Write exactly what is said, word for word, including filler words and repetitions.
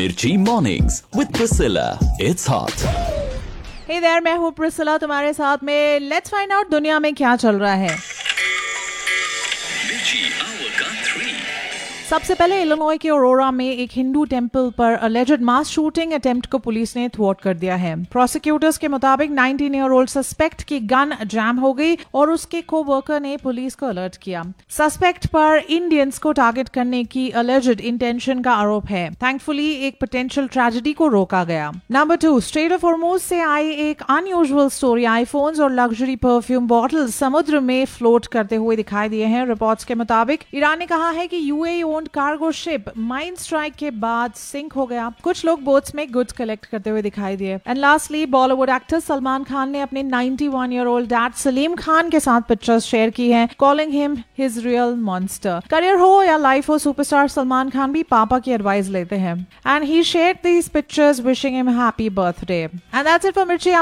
Mirchi Mornings with Priscilla. It's hot. Hey there, मैं हूँ Priscilla तुम्हारे साथ में. लेट्स फाइंड आउट दुनिया में क्या चल रहा है. सबसे पहले इलिनॉय के ऑरोरा में एक हिंदू टेंपल पर अलेज्ड मास शूटिंग अटेम्प्ट को पुलिस ने थ्वार्ट कर दिया है. प्रोसिक्यूटर्स के मुताबिक नाइनटीन ईयर ओल्ड सस्पेक्ट की गन जैम हो गई और उसके को-वर्कर ने पुलिस को अलर्ट किया. सस्पेक्ट पर इंडियंस को टारगेट करने की अलेज्ड इंटेंशन का आरोप है. थैंकफुली एक पोटेंशियल ट्रेजेडी को रोका गया. Number two, straight of Hormuz से आई एक अनयूजुअल स्टोरी. आईफोन्स और लग्जरी परफ्यूम बॉटल्स समुद्र में फ्लोट करते हुए दिखाई दिए हैं. रिपोर्ट्स के मुताबिक ईरान ने कहा है कि UAE owned cargo ship mine strike के बाद सिंक हो गया. कुछ लोग बोट्स में गुड्स कलेक्ट करते हुए दिखाई दिए. And lastly, Bollywood actor Salman Khan ने अपने इक्यानवे year old dad Salim Khan के साथ पिक्चर्स शेयर की हैं, calling him his real monster. Career हो या लाइफ हो, सुपरस्टार सलमान खान भी पापा की एडवाइस लेते हैं. And he shared these pictures wishing him happy birthday. And that's it for मिर्ची